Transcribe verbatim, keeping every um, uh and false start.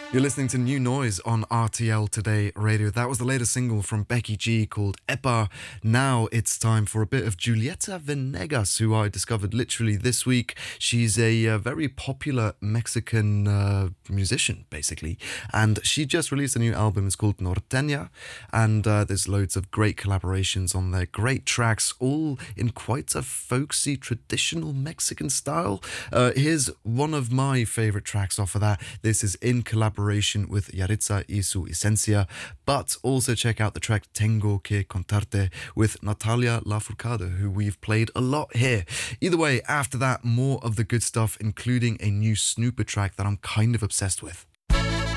You're listening to New Noise on R T L Today Radio. That was the latest single from Becky G called Epa. Now it's time for a bit of Julieta Venegas, who I discovered literally this week. She's a uh, very popular Mexican uh, musician, basically. And she just released a new album. It's called Norteña. And uh, there's loads of great collaborations on there. Great tracks, all in quite a folksy, traditional Mexican style. Uh, here's one of my favorite tracks off of that. This is in collaboration with Yaritza y su Esencia, but also check out the track Tengo que Contarte with Natalia Lafourcade, who we've played a lot here. Either way, after that, more of the good stuff, including a new Snooper track that I'm kind of obsessed with.